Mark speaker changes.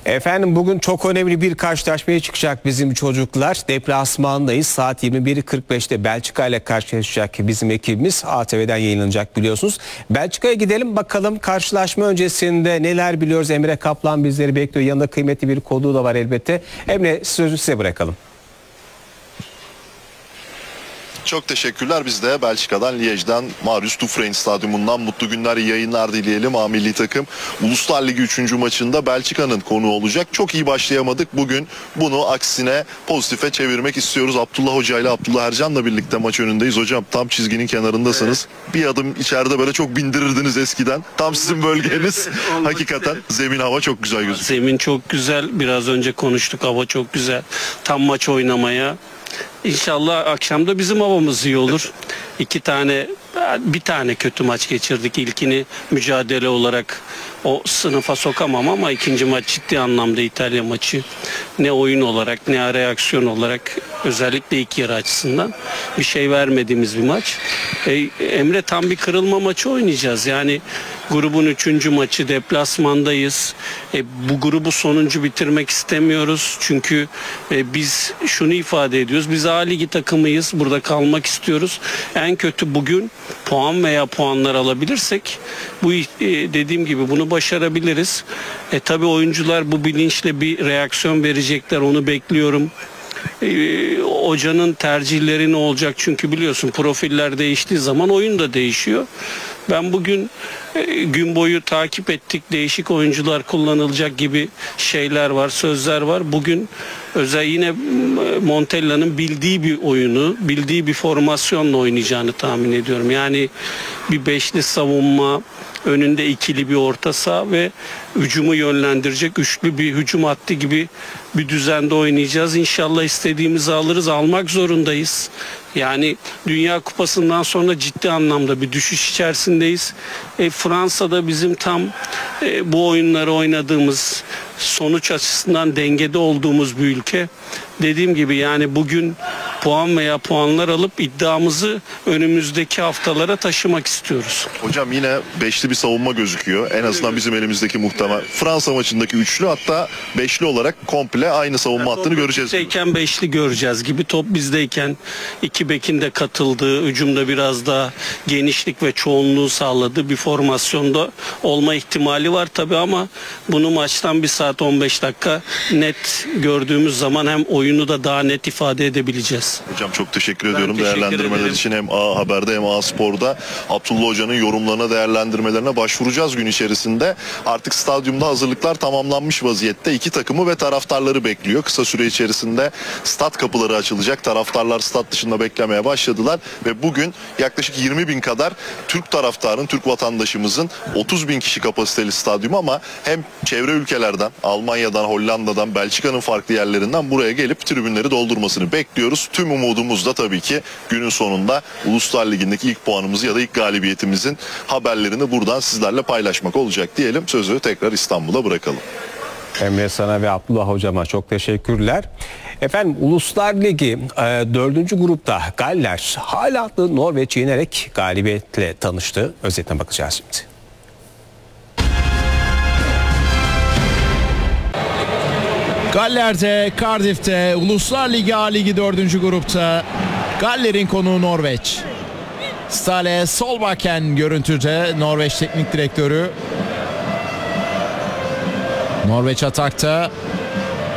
Speaker 1: Efendim bugün çok önemli bir karşılaşmaya çıkacak bizim çocuklar. Deplasmandayız. Saat 21.45'te Belçika ile karşılaşacak bizim ekibimiz. ATV'den yayınlanacak biliyorsunuz. Belçika'ya gidelim bakalım karşılaşma öncesinde neler biliyoruz. Emre Kaplan bizleri bekliyor. Yanında kıymetli bir konuğu da var elbette. Emre sözü size bırakalım.
Speaker 2: Çok teşekkürler. Biz de Belçika'dan, Liège'den, Marius Dufresne Stadyumundan mutlu günler, yayınlar dileyelim. A milli takım Uluslar Ligi 3. maçında Belçika'nın konuğu olacak. Çok iyi başlayamadık. Bugün bunu aksine pozitife çevirmek istiyoruz. Abdullah Hoca ile Abdullah Ercan'la birlikte maç önündeyiz. Hocam tam çizginin kenarındasınız. Evet. Bir adım içeride böyle çok bindirirdiniz eskiden. Tam sizin bölgeniz. Hakikaten zemin, hava çok güzel gözüküyor.
Speaker 3: Zemin çok güzel. Biraz önce konuştuk. Hava çok güzel. Tam maç oynamaya. İnşallah akşamda bizim havamız iyi olur. Bir tane kötü maç geçirdik. İlkini mücadele olarak o sınıfa sokamam ama ikinci maç ciddi anlamda İtalya maçı. Ne oyun olarak ne reaksiyon olarak özellikle ilk yarı açısından bir şey vermediğimiz bir maç. Emre tam bir kırılma maçı oynayacağız. Yani grubun 3. maçı, deplasmandayız. Bu grubu sonuncu bitirmek istemiyoruz. Çünkü biz şunu ifade ediyoruz. Biz A Ligi takımıyız. Burada kalmak istiyoruz. En kötü bugün puan veya puanlar alabilirsek bu dediğim gibi bunu başarabiliriz. Tabii oyuncular bu bilinçle bir reaksiyon verecekler. Onu bekliyorum. Hocanın tercihleri ne olacak? Çünkü biliyorsun profiller değiştiği zaman oyun da değişiyor. Ben bugün gün boyu takip ettik. Değişik oyuncular kullanılacak gibi şeyler var, sözler var. Bugün özel yine Montella'nın bildiği bir oyunu, bildiği bir formasyonla oynayacağını tahmin ediyorum. Yani bir beşli savunma, önünde ikili bir orta saha ve hücumu yönlendirecek üçlü bir hücum hattı gibi bir düzende oynayacağız. İnşallah istediğimizi alırız. Almak zorundayız. Yani Dünya Kupası'ndan sonra ciddi anlamda bir düşüş içerisindeyiz. Fransa'da bizim tam bu oyunları oynadığımız, sonuç açısından dengede olduğumuz bir ülke. Dediğim gibi yani bugün puan veya puanlar alıp iddiamızı önümüzdeki haftalara taşımak istiyoruz.
Speaker 2: Hocam yine beşli bir savunma gözüküyor. En azından bizim elimizdeki muhtemel. Fransa maçındaki üçlü, hatta beşli olarak komple aynı savunma hattını göreceğiz.
Speaker 3: Bizdeyken beşli göreceğiz gibi. Top bizdeyken iki bekin de katıldığı, hücumda biraz daha genişlik ve çoğunluğu sağladığı bir formasyonda olma ihtimali var tabii ama bunu maçtan 1 saat 15 dakika net gördüğümüz zaman hem oyunu da daha net ifade edebileceğiz.
Speaker 2: Hocam çok teşekkür ediyorum değerlendirmeler için. Hem A Haber'de hem A Spor'da Abdullah Hoca'nın yorumlarına, değerlendirmelerine başvuracağız gün içerisinde. Artık stadyumda hazırlıklar tamamlanmış vaziyette. İki takımı ve taraftarları bekliyor. Kısa süre içerisinde stat kapıları açılacak. Taraftarlar stat dışında beklemeye başladılar ve bugün yaklaşık 20.000 kadar Türk taraftarın, Türk vatandaşımızın 30.000 kişi kapasiteli stadyum ama hem çevre ülkelerden, Almanya'dan, Hollanda'dan, Belçika'nın farklı yerlerinden buraya gelip tribünleri doldurmasını bekliyoruz. Tüm umudumuz da tabii ki günün sonunda Uluslar Ligi'ndeki ilk puanımızı ya da ilk galibiyetimizin haberlerini buradan sizlerle paylaşmak olacak diyelim. Sözü tekrar İstanbul'a bırakalım.
Speaker 1: Emre sana ve Abdullah hocama çok teşekkürler. Efendim Uluslar Ligi 4. grupta Galler Haaland'ı Norveç'i yenerek galibiyetle tanıştı. Özetine bakacağız şimdi.
Speaker 4: Galler'de, Cardiff'te, Uluslar Ligi A Ligi 4. grupta Galler'in konuğu Norveç. Ståle Solbakken görüntüde, Norveç teknik direktörü. Norveç atakta.